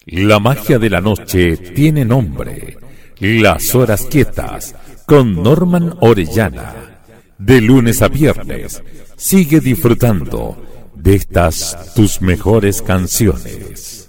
La magia de la noche tiene nombre. Las horas quietas con Norman Orellana. De lunes a viernes, sigue disfrutando de estas tus mejores canciones.